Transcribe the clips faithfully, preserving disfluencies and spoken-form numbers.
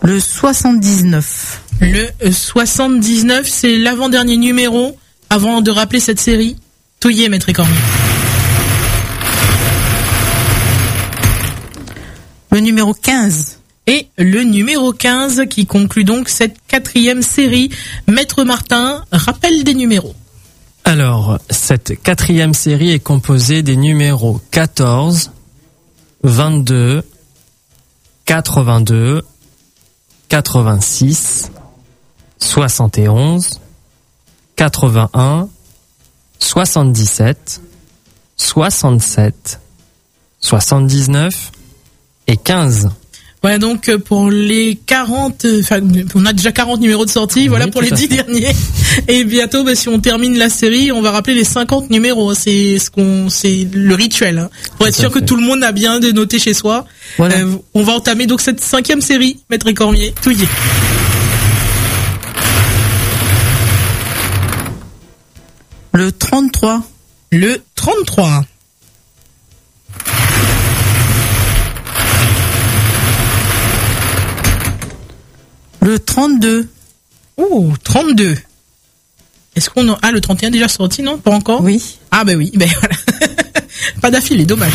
Le soixante-dix-neuf. Le soixante-dix-neuf, c'est l'avant-dernier numéro avant de rappeler cette série. Touillé, maître Cormier. Le numéro quinze. Et le numéro quinze qui conclut donc cette quatrième série. Maître Martin, rappel des numéros. Alors, cette quatrième série est composée des numéros quatorze, vingt-deux, quatre-vingt-deux, quatre-vingt-six, soixante et onze, quatre-vingt-un, soixante-dix-sept, soixante-sept, soixante-dix-neuf et quinze. Voilà donc pour les quarante, enfin on a déjà quarante numéros de sortie, voilà oui, pour les dix derniers. Et bientôt, bah, si on termine la série, on va rappeler les cinquante numéros. C'est ce qu'on, c'est le rituel, hein, pour être sûr que tout le monde a bien de noter chez soi. Voilà. Euh, on va entamer donc cette cinquième série, Maître Cormier, touillé. Le trente-trois. Le trente-trois. Le trente-deux. Oh, trente-deux. Est-ce qu'on a... Ah, le trente et un déjà sorti, non? Pas encore? Oui. Ah, ben oui, ben voilà. Pas d'affilée, dommage.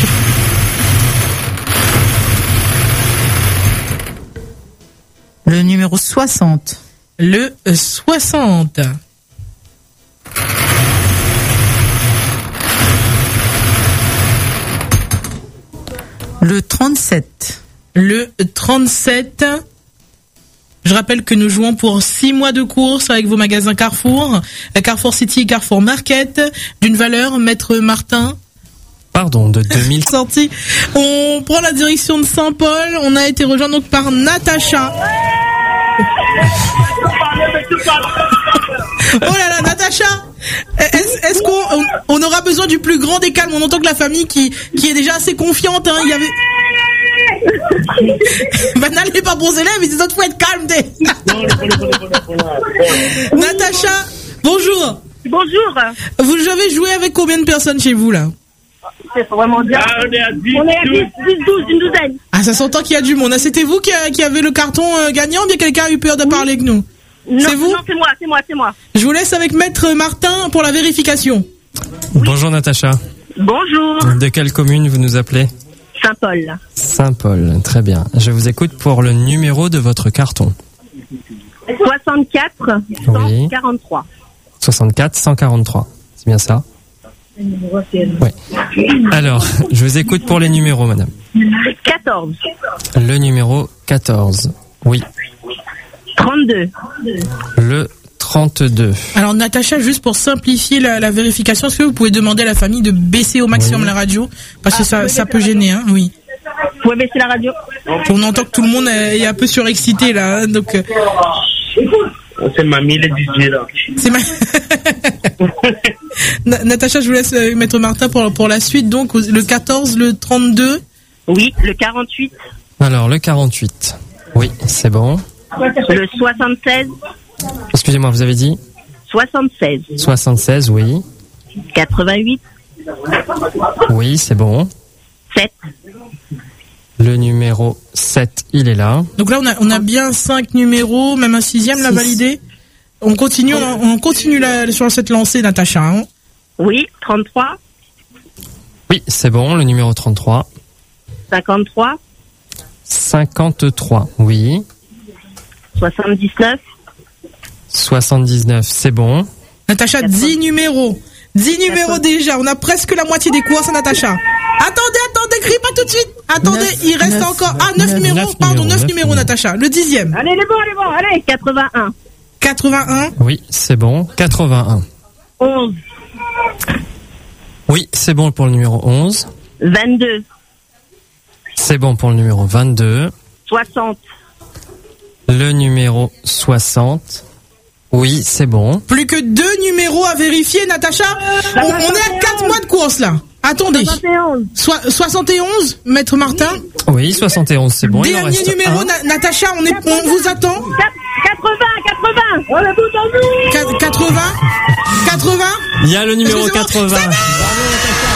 Le numéro soixante. Le soixante. Le trente-sept. Le trente-sept. Je rappelle que nous jouons pour six mois de course avec vos magasins Carrefour, Carrefour City et Carrefour Market, d'une valeur, Maître Martin. Pardon, de deux mille. Sorti. On prend la direction de Saint-Paul. On a été rejoint donc par Natacha. Oh là là, Natacha, est-ce, est-ce qu'on on, on aura besoin du plus grand des calmes? On entend que la famille qui, qui est déjà assez confiante, hein, il y avait... Bah n'allez pas bronzer les mais il faut être calme. Natacha, bonjour. Bonjour. Vous avez joué avec combien de personnes chez vous là? C'est vraiment bien. Ah, on est à dix, on est à dix, dix, douze, une douzaine. Ah, ça s'entend qu'il y a du monde. Ah, c'était vous qui, a, qui avez le carton euh, gagnant ou bien quelqu'un a eu peur de oui. parler avec nous? Non, c'est vous? Non, c'est moi, c'est moi, c'est moi. Je vous laisse avec Maître Martin pour la vérification. Oui. Bonjour Natacha. Bonjour. De quelle commune vous nous appelez? Saint-Paul. Saint-Paul, très bien. Je vous écoute pour le numéro de votre carton. soixante-quatre cent quarante-trois. Oui. soixante-quatre cent quarante-trois, c'est bien ça? Oui. Alors, je vous écoute pour les numéros, madame. quatorze. Le numéro quatorze, oui. trente-deux. Le trente-deux. Alors, Natacha, juste pour simplifier la, la vérification, est-ce que vous pouvez demander à la famille de baisser au maximum oui. la radio? Parce que ah, ça, ça peut gêner, hein, oui. Vous pouvez baisser la radio? On entend que tout le monde est un peu surexcité, là, hein, donc... Euh... C'est mamie, le D J, là. C'est ma... Natacha, je vous laisse euh, Maître Martin pour, pour la suite. Donc, le quatorze, le trente-deux. Oui, le quarante-huit. Alors, le quarante-huit. Oui, c'est bon. Le soixante-seize. Excusez-moi, vous avez dit? soixante-seize. soixante-seize, oui. quatre-vingt-huit. Oui, c'est bon. sept. Le numéro sept, il est là. Donc là, on a, on a bien cinq numéros, même un sixième, l'a validé. On continue, on, on continue la, sur cette lancée, Natacha. Hein. Oui, trente-trois. Oui, c'est bon, le numéro trente-trois. cinquante-trois. cinquante-trois, oui. soixante-dix-neuf. soixante-dix-neuf, c'est bon. Natacha, dix numéros. dix numéros déjà, on a presque la moitié des courses, Natacha. Attendez, attendez, crie pas tout de suite. Attendez, neuf, il reste neuf, encore... Ah, neuf numéros, neuf pardon, neuf numéros, Natacha. Le dixième. Allez, les bons, les bons, allez. quatre-vingt-un. quatre-vingt-un. Oui, c'est bon. quatre-vingt-un. onze. Oui, c'est bon pour le numéro onze. vingt-deux. C'est bon pour le numéro vingt-deux. soixante. Le numéro soixante. Oui, c'est bon. Plus que deux numéros à vérifier, Natacha. On, on est à quatre mois de course, là. Attendez. soixante et onze. So- soixante et onze, Maître Martin. Oui, soixante et onze, c'est bon. Dernier il en numéro, Na- Natacha, on, est, on vous attend. quatre-vingts, quatre-vingts. On est tout en nous. quatre-vingts. quatre-vingts. Il y a le numéro quatre-vingts. Bravo, Natacha.